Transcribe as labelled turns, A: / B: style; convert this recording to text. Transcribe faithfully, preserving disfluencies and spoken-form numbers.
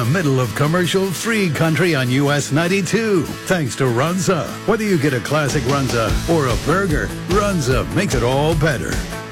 A: the middle of commercial-free country on U S ninety-two. Thanks to Runza. Whether you get a classic Runza or a burger, Runza makes it all better.